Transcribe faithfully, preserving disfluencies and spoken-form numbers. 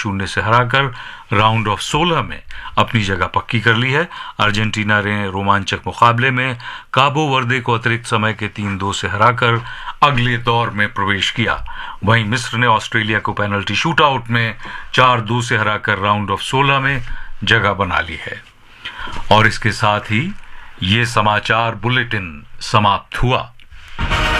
शून्य से हराकर राउंड ऑफ सोलह में अपनी जगह पक्की कर ली है। अर्जेंटीना ने रोमांचक मुकाबले में काबो वर्दे को अतिरिक्त समय के तीन दो से हराकर अगले दौर में प्रवेश किया। वहीं मिस्र ने ऑस्ट्रेलिया को पेनल्टी शूटआउट में चार दो से हराकर राउंड ऑफ सोलह में जगह बना ली है। और इसके साथ ही ये समाचार बुलेटिन समाप्त हुआ।